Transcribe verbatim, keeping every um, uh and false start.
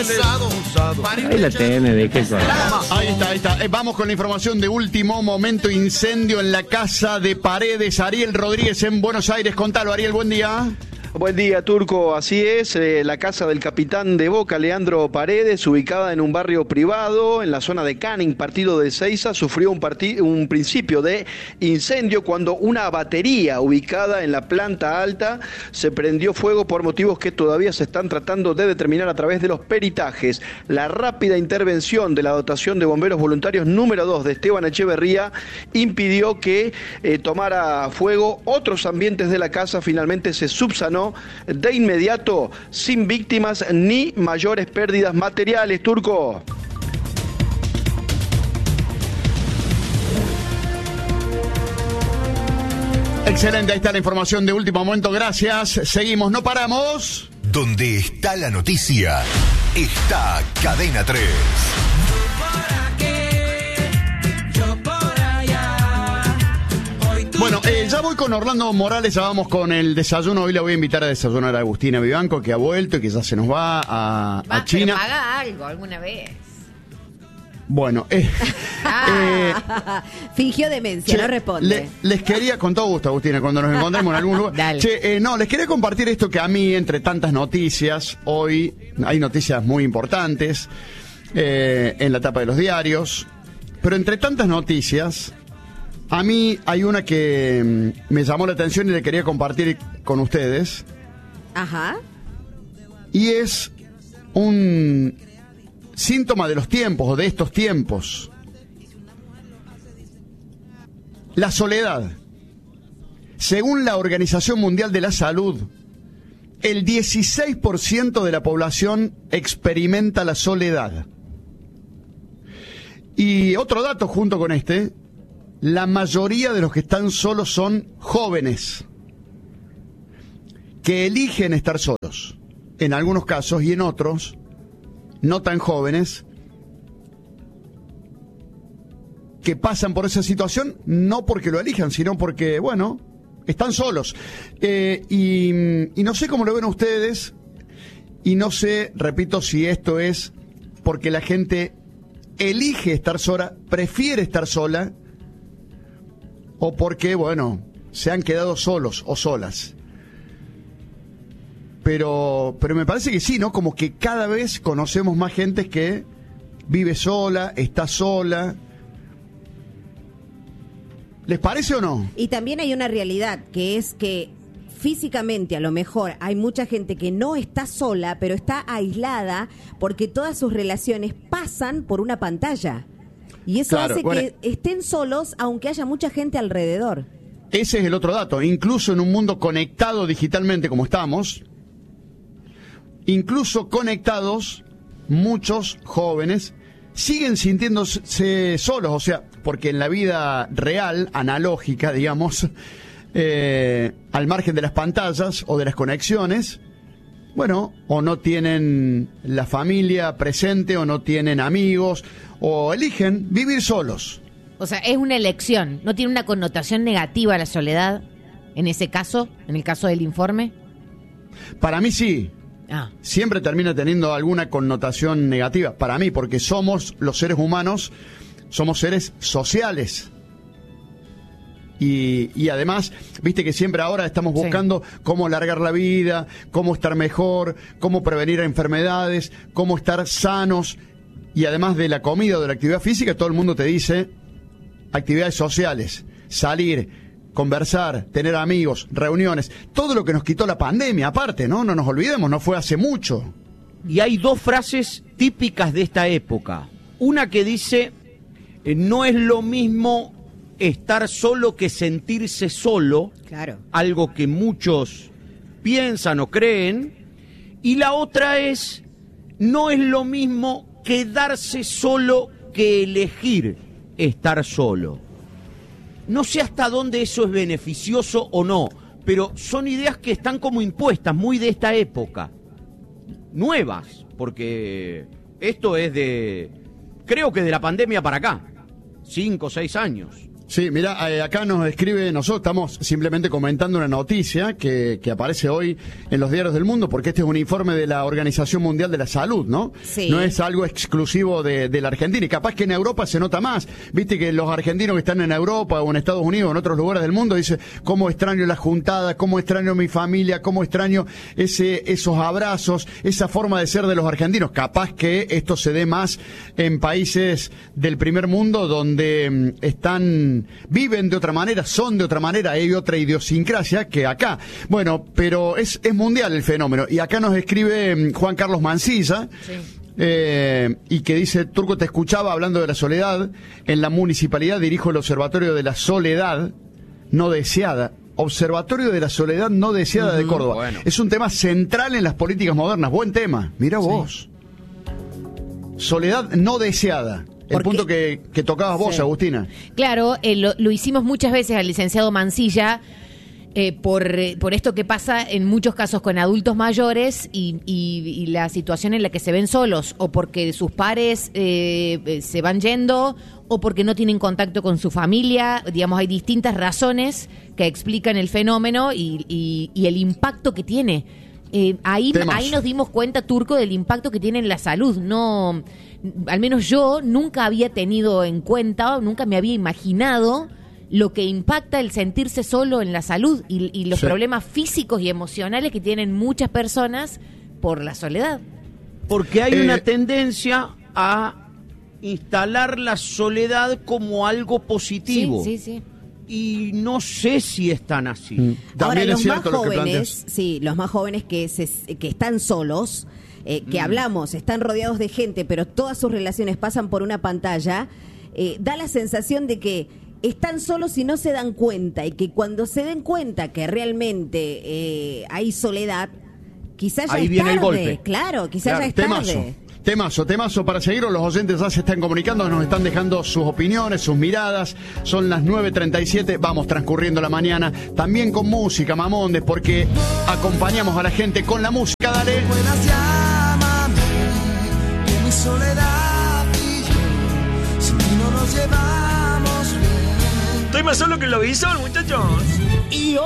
usado, usado. Ahí la tiene, de qué cosa. Ahí está, ahí está. Eh, vamos con la información de último momento. Incendio en la casa de Paredes. Ariel Rodríguez en Buenos Aires. Contalo, Ariel, buen día. Buen día, Turco. Así es, eh, la casa del capitán de Boca, Leandro Paredes, ubicada en un barrio privado, en la zona de Canning, partido de Ezeiza, sufrió un, un principio de incendio cuando una batería ubicada en la planta alta se prendió fuego por motivos que todavía se están tratando de determinar a través de los peritajes. La rápida intervención de la dotación de bomberos voluntarios número dos de Esteban Echeverría impidió que eh, tomara fuego. Otros ambientes de la casa finalmente se subsanó de inmediato, sin víctimas ni mayores pérdidas materiales. Turco. Excelente, ahí está la información de último momento. Gracias. Seguimos, no paramos. Donde está la noticia, está Cadena tres. Bueno, eh, ya voy con Orlando Morales, ya vamos con el desayuno. Hoy la voy a invitar a desayunar a Agustina Vivanco, que ha vuelto y que ya se nos va a, va, a China. Pero haga algo alguna vez. Bueno, eh, ah, eh, fingió demencia, che, no responde. Le, les quería, con todo gusto, Agustina, cuando nos encontremos en algún lugar. Dale. Che, eh, no, les quería compartir esto que a mí, entre tantas noticias, hoy hay noticias muy importantes eh, en la tapa de los diarios, pero entre tantas noticias, a mí hay una que me llamó la atención y le quería compartir con ustedes. Ajá. Y es un síntoma de los tiempos, o de estos tiempos. La soledad. Según la Organización Mundial de la Salud, el dieciséis por ciento de la población experimenta la soledad. Y otro dato junto con este: la mayoría de los que están solos son jóvenes, que eligen estar solos, en algunos casos, y en otros, no tan jóvenes, que pasan por esa situación no porque lo elijan, sino porque, bueno, están solos. Eh, y, y no sé cómo lo ven ustedes, y no sé, repito, si esto es porque la gente elige estar sola, prefiere estar sola, o porque, bueno, se han quedado solos o solas. Pero, pero me parece que sí, ¿no? Como que cada vez conocemos más gente que vive sola, está sola. ¿Les parece o no? Y también hay una realidad, que es que físicamente a lo mejor hay mucha gente que no está sola, pero está aislada porque todas sus relaciones pasan por una pantalla. Y eso claro, hace bueno, que estén solos aunque haya mucha gente alrededor. Ese es el otro dato. Incluso en un mundo conectado digitalmente como estamos, incluso conectados, muchos jóvenes siguen sintiéndose solos. O sea, porque en la vida real, analógica, digamos, eh, al margen de las pantallas o de las conexiones, bueno, o no tienen la familia presente, o no tienen amigos, o eligen vivir solos. O sea, es una elección, no tiene una connotación negativa la soledad, en ese caso, en el caso del informe. Para mí sí. Ah. Siempre termina teniendo alguna connotación negativa, para mí, porque somos, los seres humanos, somos seres sociales. Y, y además, viste que siempre ahora estamos buscando sí. cómo alargar la vida, cómo estar mejor, cómo prevenir enfermedades, cómo estar sanos. Y además de la comida o de la actividad física, todo el mundo te dice actividades sociales, salir, conversar, tener amigos, reuniones, todo lo que nos quitó la pandemia, aparte, ¿no? No nos olvidemos, no fue hace mucho. Y hay dos frases típicas de esta época. Una que dice, eh, no es lo mismo estar solo que sentirse solo, claro. Algo que muchos piensan o creen. Y la otra es, no es lo mismo quedarse solo que elegir estar solo. No sé hasta dónde eso es beneficioso o no, pero son ideas que están como impuestas, muy de esta época. Nuevas, porque esto es de, creo que de la pandemia para acá, cinco o seis años. Sí, mira, eh, acá nos escribe, nosotros estamos simplemente comentando una noticia que, que aparece hoy en los diarios del mundo, porque este es un informe de la Organización Mundial de la Salud, ¿no? Sí. No es algo exclusivo de, de la Argentina, y capaz que en Europa se nota más. Viste que los argentinos que están en Europa o en Estados Unidos o en otros lugares del mundo dicen, cómo extraño las juntadas, cómo extraño mi familia, cómo extraño ese, esos abrazos, esa forma de ser de los argentinos. Capaz que esto se dé más en países del primer mundo donde mm, están... viven de otra manera, son de otra manera, hay otra idiosincrasia que acá. Bueno, pero es, es mundial el fenómeno. Y acá nos escribe Juan Carlos Mancilla, sí. eh, y que dice, Turco, te escuchaba hablando de la soledad. En la municipalidad dirijo el Observatorio de la Soledad No Deseada. Observatorio de la Soledad No Deseada uh-huh, de Córdoba. Bueno. Es un tema central en las políticas modernas. Buen tema. Mira vos. Sí. Soledad no deseada. El Porque, punto que, que tocabas vos, sí. Agustina. Claro, eh, lo, lo hicimos muchas veces al licenciado Mancilla eh, por, por esto que pasa en muchos casos con adultos mayores y, y, y la situación en la que se ven solos, o porque sus pares eh, se van yendo, o porque no tienen contacto con su familia. Digamos, hay distintas razones que explican el fenómeno y, y, y el impacto que tiene. Eh, ahí, ahí nos dimos cuenta, Turco, del impacto que tiene en la salud. No, al menos yo nunca había tenido en cuenta, nunca me había imaginado lo que impacta el sentirse solo en la salud y, y los sí. problemas físicos y emocionales que tienen muchas personas por la soledad. Porque hay eh, una tendencia a instalar la soledad como algo positivo. Sí, sí, sí. Y no sé si están así. Mm. Ahora, los más lo jóvenes, sí, los más jóvenes que se, que están solos, eh, que mm. hablamos, están rodeados de gente, pero todas sus relaciones pasan por una pantalla, eh, da la sensación de que están solos y no se dan cuenta, y que cuando se den cuenta que realmente eh, hay soledad, quizás ya ahí es viene tarde. El golpe. Claro, quizás claro, ya es temazo. tarde. Temazo, temazo para seguirlo. Los oyentes ya se están comunicando, nos están dejando sus opiniones, sus miradas. Son las nueve treinta y siete, vamos transcurriendo la mañana. También con música, Mamondes, porque acompañamos a la gente con la música. Dale. Estoy más solo que lo hizo, muchachos. Y